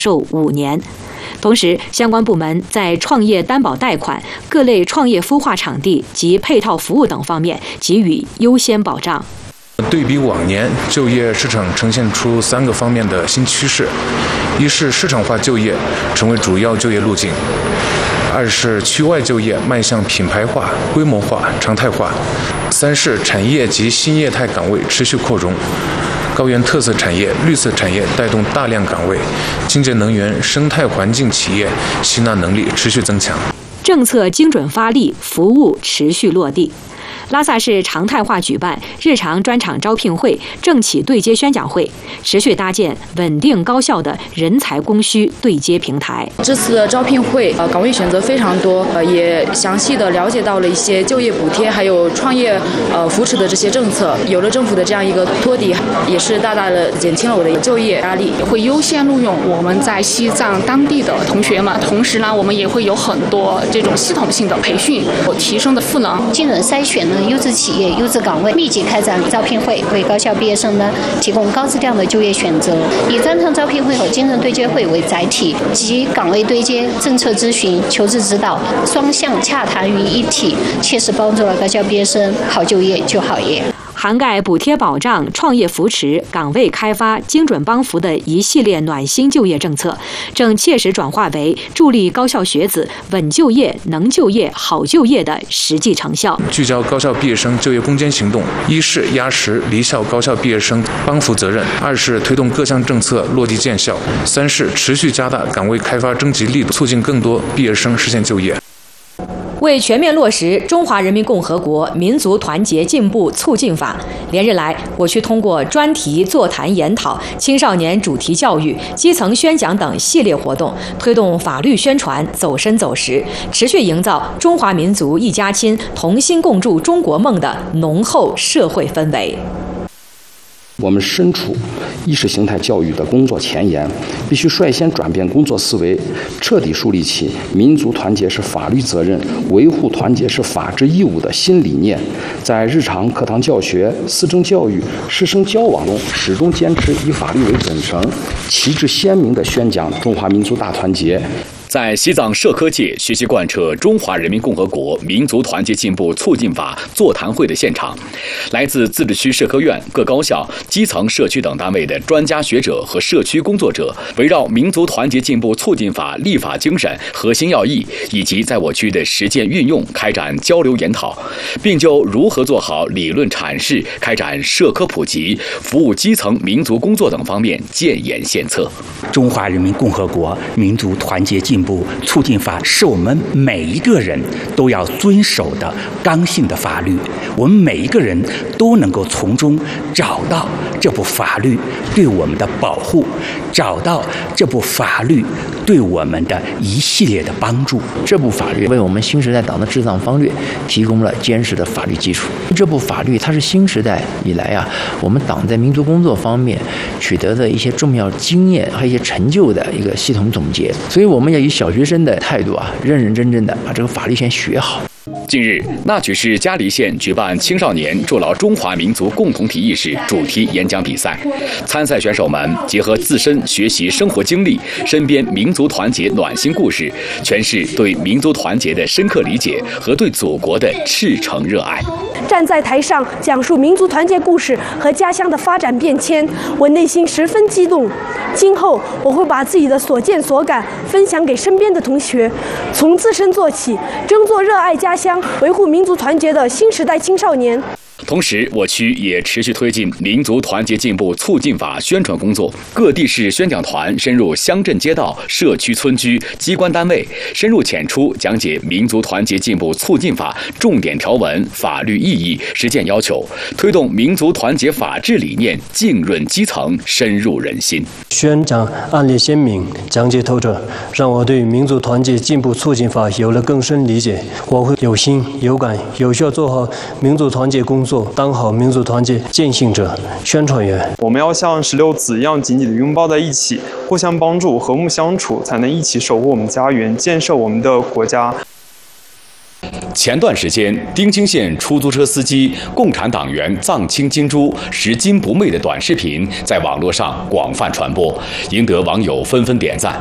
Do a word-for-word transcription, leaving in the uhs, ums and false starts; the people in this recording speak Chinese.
授五年。同时，相关部门在创业担保贷款、各类创业孵化场地及配套服务等方面给予优先保障。 对比往年，就业市场呈现出三个方面的新趋势：一是市场化就业成为主要就业路径；二是区外就业迈向品牌化、规模化、常态化；三是产业及新业态岗位持续扩容。高原特色产业、绿色产业带动大量岗位，清洁能源、生态环境企业吸纳能力持续增强。 政策精准发力，服务持续落地。拉萨市常态化举办日常专场招聘会、政企对接宣讲会，持续搭建稳定高效的人才供需对接平台。 这次的招聘会，呃，岗位选择非常多，呃，也详细的了解到了一些就业补贴还有创业呃扶持的这些政策。有了政府的这样一个托底，也是大大的减轻了我的就业压力。 会优先录用我们在西藏当地的同学们，同时呢，我们也会有很多这种系统性的培训，提升的赋能。 精准筛选呢优质企业、优质岗位，密集开展招聘会，为高校毕业生呢提供高质量的就业选择。以专场招聘会和精准对接会为载体，集岗位对接、政策咨询、求职指导双向洽谈于一体，切实帮助了高校毕业生好就业就好业。 涵盖补贴保障、创业扶持、岗位开发、精准帮扶的一系列暖心就业政策，正切实转化为助力高校学子稳就业、能就业、好就业的实际成效。 聚焦高校毕业生就业攻坚行动，一是压实离校高校毕业生帮扶责任；二是推动各项政策落地见效；三是持续加大岗位开发征集力度，促进更多毕业生实现就业。 为全面落实《中华人民共和国民族团结进步促进法》，连日来，我区通过专题座谈研讨、青少年主题教育、基层宣讲等系列活动，推动法律宣传走深走实，持续营造中华民族一家亲、同心共筑中国梦的浓厚社会氛围。 我们身处意识形态教育的工作前沿，必须率先转变工作思维，彻底树立起民族团结是法律责任、维护团结是法治义务的新理念，在日常课堂教学、师政教育、师生交往中，始终坚持以法律为准绳，旗帜鲜明地宣讲中华民族大团结。 在西藏社科界学习贯彻《中华人民共和国民族团结进步促进法》座谈会的现场，来自自治区社科院、各高校、基层社区等单位的专家学者和社区工作者，围绕民族团结进步促进法立法精神、核心要义以及在我区的实践运用开展交流研讨，并就如何做好理论阐释、开展社科普及、服务基层民族工作等方面建言献策。 中华人民共和国民族团结进步促进法是我们每一个人都要遵守的刚性的法律，我们每一个人都能够从中找到这部法律对我们的保护，找到这部法律对我们的一系列的帮助。 这部法律为我们新时代党的治藏方略提供了坚实的法律基础。这部法律它是新时代以来啊，我们党在民族工作方面取得的一些重要经验和一些成就的一个系统总结。所以我们要以小学生的态度啊，认认真真的把这个法律先学好。 近日，那曲市嘉黎县举办青少年筑牢中华民族共同体意识主题演讲比赛，参赛选手们结合自身学习生活经历，身边民族团结暖心故事，诠释对民族团结的深刻理解和对祖国的赤诚热爱。 站在台上讲述民族团结故事和家乡的发展变迁，我内心十分激动。今后我会把自己的所见所感分享给身边的同学，从自身做起，争做热爱家乡、维护民族团结的新时代青少年。 同时，我区也持续推进民族团结进步促进法宣传工作，各地市宣讲团深入乡镇街道、社区村居、机关单位，深入浅出讲解民族团结进步促进法重点条文、法律意义、实践要求，推动民族团结法治理念浸润基层、深入人心。 宣讲案例鲜明，讲解透彻，让我对民族团结进步促进法有了更深理解。我会有心有感，有效做好民族团结工作，当好民族团结践行者、宣传员。 我们要像石榴籽一样紧紧地拥抱在一起，互相帮助，和睦相处，才能一起守护我们家园，建设我们的国家。 前段时间，丁青县出租车司机共产党员藏青金珠拾金不昧的短视频在网络上广泛传播，赢得网友纷纷点赞。